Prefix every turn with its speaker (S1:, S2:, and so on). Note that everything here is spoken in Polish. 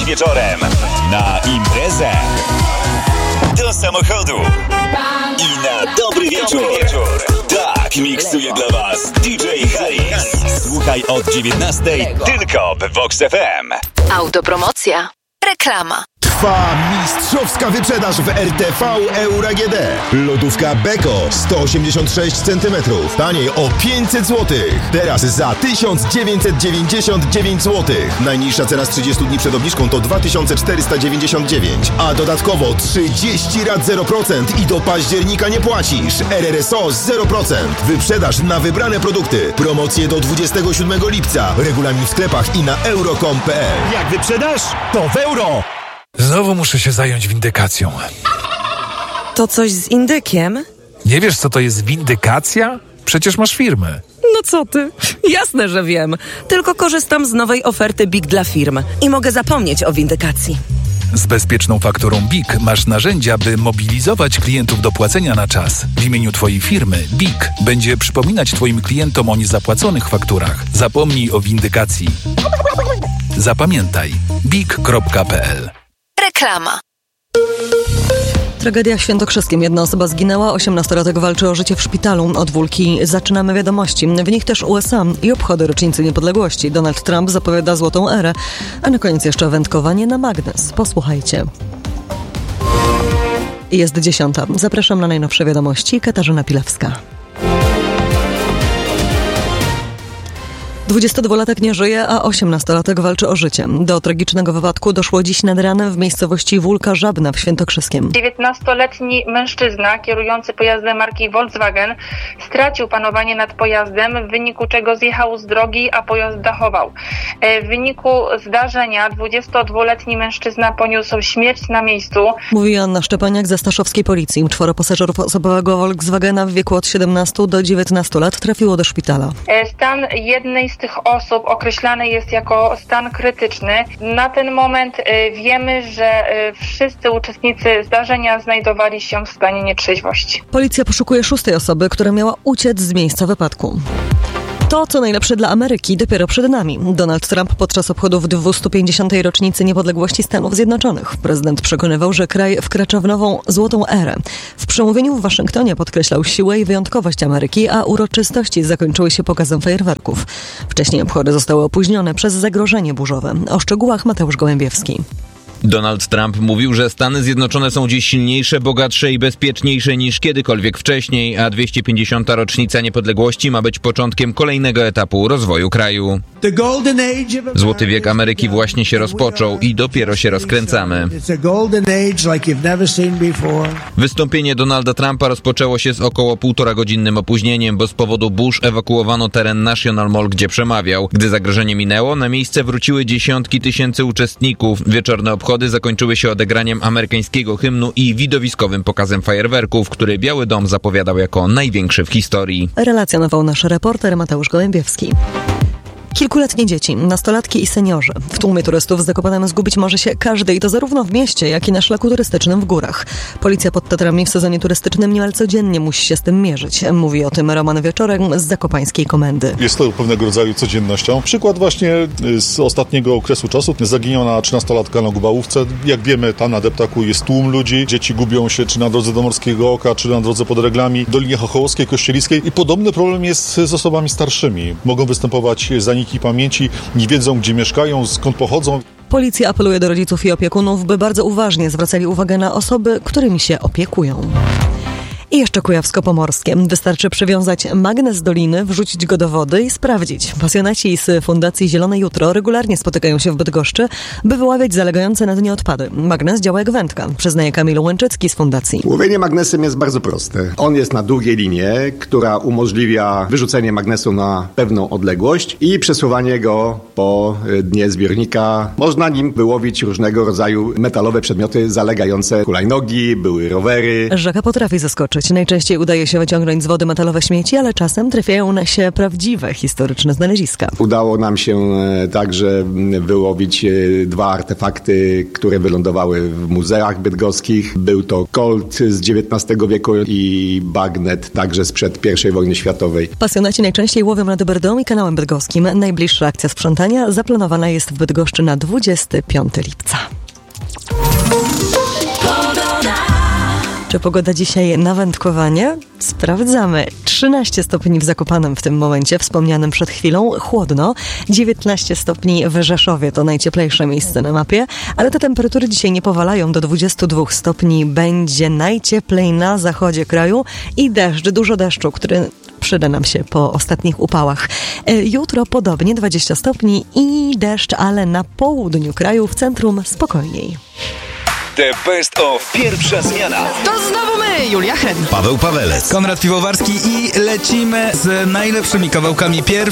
S1: wieczorem na imprezę, do samochodu i na dobry wieczór. Tak miksuje dla Was DJ Haris. Słuchaj od 19 tylko w Vox FM.
S2: Autopromocja. Reklama.
S3: Trwa mistrzowska wyprzedaż w RTV Euro AGD. Lodówka Beko 186 cm. Taniej o 500 zł. Teraz za 1999 zł. Najniższa cena z 30 dni przed obniżką to 2499. A dodatkowo 30 rat 0% i do października nie płacisz. RRSO 0%. Wyprzedaż na wybrane produkty. Promocje do 27 lipca. Regulamin w sklepach i na euro.com.pl.
S4: Jak wyprzedasz, to w euro.
S5: Znowu muszę się zająć windykacją.
S6: To coś z indykiem?
S5: Nie wiesz, co to jest windykacja? Przecież masz firmę.
S6: No co ty? Jasne, że wiem. Tylko korzystam z nowej oferty BIG dla firm i mogę zapomnieć o windykacji.
S5: Z bezpieczną fakturą BIG masz narzędzia, by mobilizować klientów do płacenia na czas. W imieniu Twojej firmy BIG będzie przypominać Twoim klientom o niezapłaconych fakturach. Zapomnij o windykacji. Zapamiętaj. BIG.pl.
S2: Reklama.
S7: Tragedia w Świętokrzyskiem. Jedna osoba zginęła, 18-latek walczy o życie w szpitalu. Od Wólki zaczynamy wiadomości. W nich też USA i obchody rocznicy niepodległości. Donald Trump zapowiada złotą erę. A na koniec jeszcze wędkowanie na magnes. Posłuchajcie. Jest 10. Zapraszam na najnowsze wiadomości. Katarzyna Pilewska. 22-latek nie żyje, a 18-latek walczy o życie. Do tragicznego wypadku doszło dziś nad ranem w miejscowości Wólka Żabna w Świętokrzyskiem.
S8: 19-letni mężczyzna kierujący pojazdem marki Volkswagen stracił panowanie nad pojazdem, w wyniku czego zjechał z drogi, a pojazd dachował. W wyniku zdarzenia 22-letni mężczyzna poniósł śmierć na miejscu.
S7: Mówi Anna Szczepaniak ze staszowskiej policji. 4 pasażerów osobowego Volkswagena w wieku od 17 do 19 lat trafiło do szpitala.
S8: Stan jednej z tych osób określany jest jako stan krytyczny. Na ten moment wiemy, że wszyscy uczestnicy zdarzenia znajdowali się w stanie nietrzeźwości.
S7: Policja poszukuje 6 osoby, która miała uciec z miejsca wypadku. To, co najlepsze dla Ameryki, dopiero przed nami. Donald Trump podczas obchodów 250. rocznicy niepodległości Stanów Zjednoczonych. Prezydent przekonywał, że kraj wkracza w nową złotą erę. W przemówieniu w Waszyngtonie podkreślał siłę i wyjątkowość Ameryki, a uroczystości zakończyły się pokazem fajerwerków. Wcześniej obchody zostały opóźnione przez zagrożenie burzowe. O szczegółach Mateusz Gołębiewski.
S9: Donald Trump mówił, że Stany Zjednoczone są dziś silniejsze, bogatsze i bezpieczniejsze niż kiedykolwiek wcześniej, a 250. rocznica niepodległości ma być początkiem kolejnego etapu rozwoju kraju. Złoty wiek Ameryki właśnie się rozpoczął i dopiero się rozkręcamy. Wystąpienie Donalda Trumpa rozpoczęło się z około 1,5-godzinnym opóźnieniem, bo z powodu burz ewakuowano teren National Mall, gdzie przemawiał. Gdy zagrożenie minęło, na miejsce wróciły dziesiątki tysięcy uczestników. Wieczorne obchody zakończyły się odegraniem amerykańskiego hymnu i widowiskowym pokazem fajerwerków, który Biały Dom zapowiadał jako największy w historii.
S7: Relacjonował nasz reporter Mateusz Gołębiewski. Kilkuletnie dzieci, nastolatki i seniorzy. W tłumie turystów w Zakopanem zgubić może się każdy i to zarówno w mieście, jak i na szlaku turystycznym w górach. Policja pod Tatrami w sezonie turystycznym niemal codziennie musi się z tym mierzyć. Mówi o tym Roman Wieczorek z Zakopańskiej Komendy.
S10: Jest to pewnego rodzaju codziennością. Przykład właśnie z ostatniego okresu czasu. Zaginiona 13-latka na Gubałówce. Jak wiemy, tam na deptaku jest tłum ludzi. Dzieci gubią się czy na drodze do Morskiego Oka, czy na drodze pod Reglami, Dolinie Chochołowskiej, Kościeliskiej. I podobny problem jest z osobami starszymi. Mogą występować zaniki pamięci, nie wiedzą, gdzie mieszkają, skąd pochodzą.
S7: Policja apeluje do rodziców i opiekunów, by bardzo uważnie zwracali uwagę na osoby, którymi się opiekują. I jeszcze Kujawsko-Pomorskie. Wystarczy przywiązać magnes do liny, wrzucić go do wody i sprawdzić. Pasjonaci z Fundacji Zielone Jutro regularnie spotykają się w Bydgoszczy, by wyławiać zalegające na dnie odpady. Magnes działa jak wędka, przyznaje Kamil Łęczycki z Fundacji.
S11: Łowienie magnesem jest bardzo proste. On jest na długiej linie, która umożliwia wyrzucenie magnesu na pewną odległość i przesuwanie go po dnie zbiornika. Można nim wyłowić różnego rodzaju metalowe przedmioty zalegające, hulajnogi, były rowery.
S7: Rzeka potrafi zaskoczyć. zobaczyć. Najczęściej udaje się wyciągnąć z wody metalowe śmieci, ale czasem trafiają się prawdziwe, historyczne znaleziska.
S11: Udało nam się także wyłowić 2 artefakty, które wylądowały w muzeach bydgoskich. Był to kolt z XIX wieku i bagnet także sprzed I wojny światowej.
S7: Pasjonaci najczęściej łowią nad Brdą i kanałem bydgoskim. Najbliższa akcja sprzątania zaplanowana jest w Bydgoszczy na 25 lipca. Czy pogoda dzisiaj na wędkowanie? Sprawdzamy. 13 stopni w Zakopanem w tym momencie, wspomnianym przed chwilą, chłodno. 19 stopni w Rzeszowie, to najcieplejsze miejsce na mapie, ale te temperatury dzisiaj nie powalają. Do 22 stopni będzie najcieplej na zachodzie kraju i deszcz, dużo deszczu, który przyda nam się po ostatnich upałach. Jutro podobnie 20 stopni i deszcz, ale na południu kraju, w centrum spokojniej.
S1: The Best of pierwsza zmiana.
S6: To znowu my, Julia Hen,
S3: Paweł Pawelec,
S4: Konrad Piwowarski i lecimy z najlepszymi kawałkami